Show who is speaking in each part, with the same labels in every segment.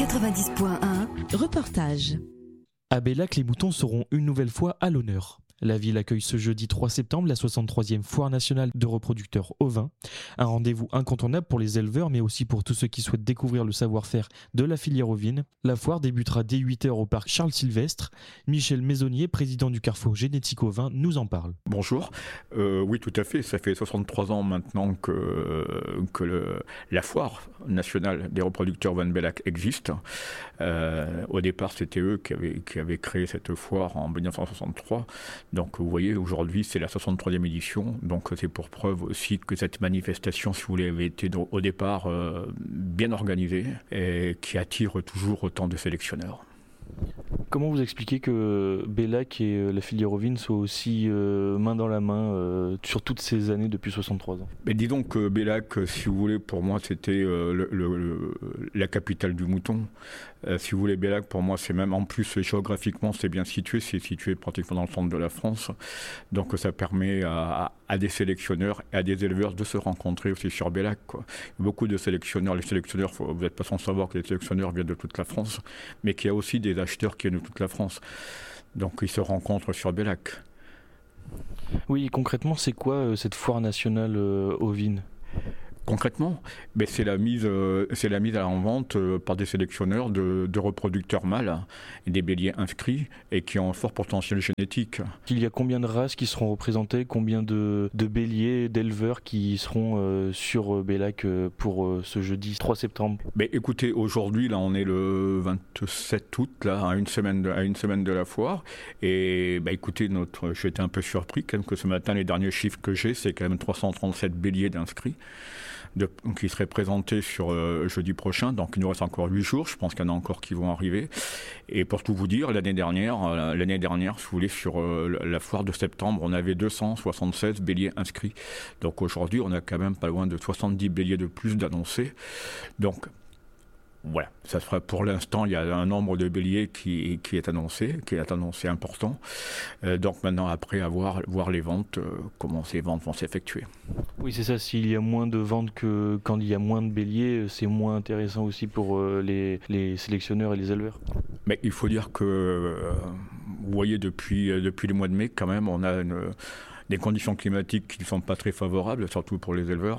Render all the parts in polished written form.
Speaker 1: 90.1
Speaker 2: Reportage.
Speaker 3: À Bellac, les moutons seront une nouvelle fois à l'honneur. La ville accueille ce jeudi 3 septembre la 63e Foire nationale de reproducteurs ovins. Un rendez-vous incontournable pour les éleveurs, mais aussi pour tous ceux qui souhaitent découvrir le savoir-faire de la filière ovine. La foire débutera dès 8h au parc Charles-Sylvestre. Michel Maisonnier, président du Carrefour Génétique Ovin, nous en parle.
Speaker 4: Bonjour. Oui, tout à fait. Ça fait 63 ans maintenant que la Foire nationale des reproducteurs ovins de Bellac existe. Au départ, c'était eux qui avaient créé cette foire en 1963. Donc vous voyez, aujourd'hui c'est la 63e édition, donc c'est pour preuve aussi que cette manifestation, si vous voulez, avait été au départ bien organisée et qui attire toujours autant de sélectionneurs.
Speaker 3: Comment vous expliquez que Bellac et la filière ovine soient aussi main dans la main sur toutes ces années depuis 63 ans ?
Speaker 4: Mais dis donc que Bellac, si vous voulez, pour moi c'était la capitale du mouton. Si vous voulez, Bellac pour moi c'est même, en plus géographiquement c'est bien situé, c'est situé pratiquement dans le centre de la France. Donc ça permet à des sélectionneurs et à des éleveurs de se rencontrer aussi sur Bellac, quoi. Beaucoup de sélectionneurs, vous n'êtes pas sans savoir que les sélectionneurs viennent de toute la France, mais qu'il y a aussi des acheteurs qui viennent de toute la France. Donc ils se rencontrent sur Bellac.
Speaker 3: Oui, concrètement, c'est quoi cette foire nationale ovine ?
Speaker 4: Concrètement, c'est la mise en vente par des sélectionneurs de reproducteurs mâles et des béliers inscrits et qui ont un fort potentiel génétique.
Speaker 3: Il y a combien de races qui seront représentées, combien de béliers, d'éleveurs qui seront sur Bellac pour ce jeudi 3 septembre ?
Speaker 4: Écoutez, aujourd'hui, là, on est le 27 août, là, à une semaine de la foire. Et écoutez, j'étais un peu surpris quand même que ce matin, les derniers chiffres que j'ai, c'est quand même 337 béliers d'inscrits. Qui seraient présentés sur jeudi prochain, donc il nous reste encore 8 jours, je pense qu'il y en a encore qui vont arriver. Et pour tout vous dire, l'année dernière, si vous voulez, sur la foire de septembre, on avait 276 béliers inscrits. Donc aujourd'hui, on a quand même pas loin de 70 béliers de plus d'annoncés. Donc voilà, ça sera pour l'instant, il y a un nombre de béliers qui est annoncé important. Donc maintenant, après, voir les ventes, comment ces ventes vont s'effectuer.
Speaker 3: Oui, c'est ça, s'il y a moins de ventes que quand il y a moins de béliers, c'est moins intéressant aussi pour les sélectionneurs et les éleveurs.
Speaker 4: Mais il faut dire que, vous voyez, depuis le mois de mai, quand même, on a des conditions climatiques qui ne sont pas très favorables, surtout pour les éleveurs.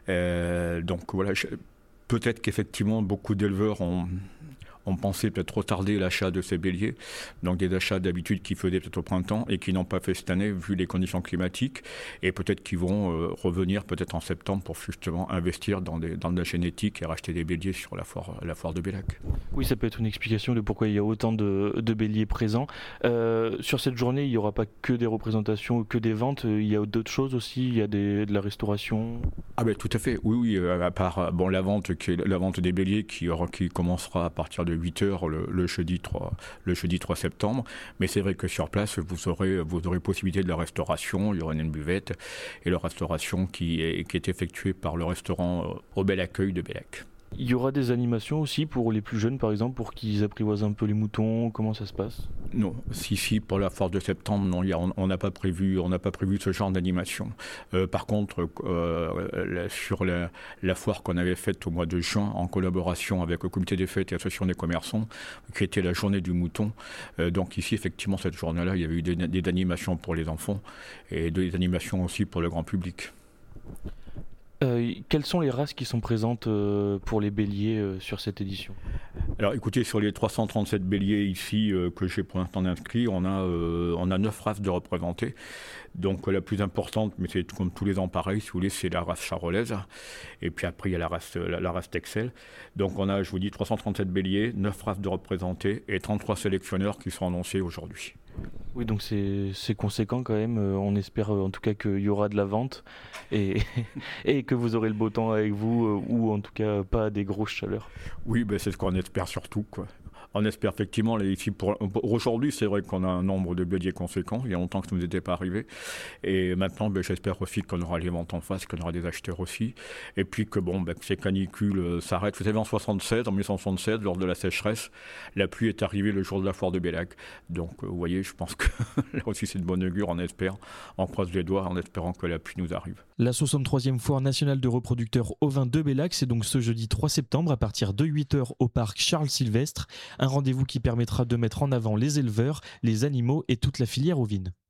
Speaker 4: Donc voilà, peut-être qu'effectivement, beaucoup d'éleveurs ont pensé peut-être retarder l'achat de ces béliers, donc des achats d'habitude qu'ils faisaient peut-être au printemps et qui n'ont pas fait cette année vu les conditions climatiques, et peut-être qu'ils vont revenir peut-être en septembre pour justement investir dans de la génétique et racheter des béliers sur la foire de Bellac.
Speaker 3: Oui, ça peut être une explication de pourquoi il y a autant de béliers présents. Sur cette journée, il n'y aura pas que des représentations, que des ventes, il y a d'autres choses aussi, il y a de la restauration.
Speaker 4: Ah tout à fait, oui, à part la vente des béliers qui commencera à partir de 8h le jeudi 3 septembre, mais c'est vrai que sur place vous aurez possibilité de la restauration, il y aura une buvette et la restauration qui est effectuée par le restaurant Au Bel Accueil de Bellac.
Speaker 3: Il y aura des animations aussi pour les plus jeunes, par exemple, pour qu'ils apprivoisent un peu les moutons. Comment ça se passe ?
Speaker 4: Non, si pour la foire de septembre, non, on n'a pas prévu ce genre d'animation. Par contre, sur la foire qu'on avait faite au mois de juin, en collaboration avec le comité des fêtes et l'association des commerçants, qui était la journée du mouton. Donc ici, effectivement, cette journée-là, il y avait eu des animations pour les enfants et des animations aussi pour le grand public.
Speaker 3: Quelles sont les races qui sont présentes pour les béliers sur cette édition ?
Speaker 4: Alors écoutez, sur les 337 béliers ici que j'ai pour l'instant inscrits, on a 9 races de représentées. Donc la plus importante, mais c'est comme tous les ans pareil, si vous voulez, c'est la race charolaise. Et puis après, il y a la race Texel. Donc on a, je vous dis, 337 béliers, 9 races de représentés et 33 sélectionneurs qui sont annoncés aujourd'hui.
Speaker 3: Oui, donc c'est conséquent quand même. On espère en tout cas qu'il y aura de la vente et que vous aurez le beau temps avec vous ou en tout cas pas des grosses chaleurs.
Speaker 4: Oui, c'est ce qu'on espère surtout, quoi. On espère effectivement, ici pour aujourd'hui, c'est vrai qu'on a un nombre de béliers conséquent. Il y a longtemps que ça ne nous était pas arrivé. Et maintenant, j'espère aussi qu'on aura les ventes en face, qu'on aura des acheteurs aussi. Et puis que que ces canicules s'arrêtent. Vous savez, en 1976, lors de la sécheresse, la pluie est arrivée le jour de la foire de Bellac. Donc, vous voyez, je pense que là aussi c'est de bon augure, on espère. On croise les doigts en espérant que la pluie nous arrive.
Speaker 3: La 63e foire nationale de reproducteurs ovins de Bellac, c'est donc ce jeudi 3 septembre à partir de 8h au parc Charles Sylvestre. Un rendez-vous qui permettra de mettre en avant les éleveurs, les animaux et toute la filière ovine.